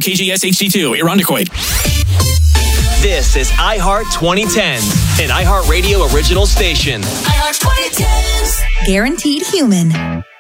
KGS HD2, Irondequoit. This is iHeart 2010s, an iHeartRadio original station. iHeart 2010s. Guaranteed human.